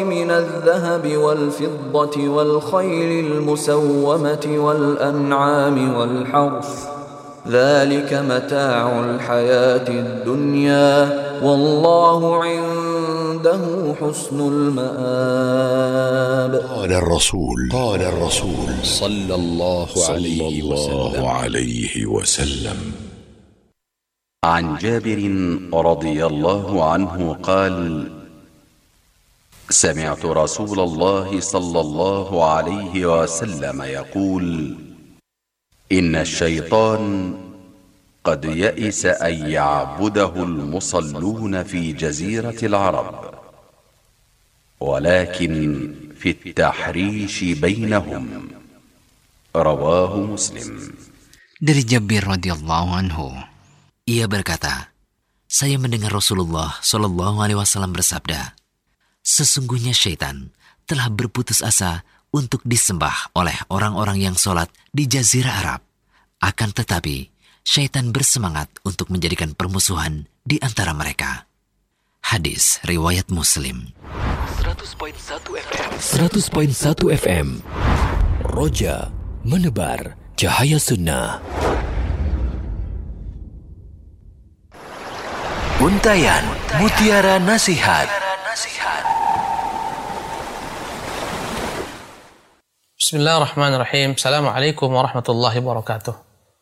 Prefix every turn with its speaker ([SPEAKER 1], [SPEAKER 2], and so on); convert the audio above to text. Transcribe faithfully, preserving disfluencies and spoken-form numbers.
[SPEAKER 1] من الذهب والفضة والخيل المسومة والأنعام والحرث ذلك متاع الحياة الدنيا والله عنده حسن المآب.
[SPEAKER 2] قال الرسول قال الرسول
[SPEAKER 3] صلى الله عليه وسلم,
[SPEAKER 2] عليه وسلم
[SPEAKER 4] عن جابر رضي الله عنه قال: سمعت رسول الله صلى الله عليه وسلم يقول: إن الشيطان قد يئس أن يعبده المصلون في جزيرة العرب، ولكن في التحريش بينهم. رواه مسلم.
[SPEAKER 5] Dari Jabir radhiyallahu anhu, ia berkata, saya mendengar Rasulullah shallallahu alaihi wasallam bersabda, sesungguhnya syaitan telah berputus asa untuk disembah oleh orang-orang yang sholat di Jazirah Arab. Akan tetapi, syaitan bersemangat untuk menjadikan permusuhan di antara mereka. Hadis riwayat Muslim.
[SPEAKER 6] seratus koma satu F M Roja menebar cahaya sunnah. Untayan Mutiara Nasihat.
[SPEAKER 7] Bismillahirrahmanirrahim. Assalamualaikum warahmatullahi wabarakatuh.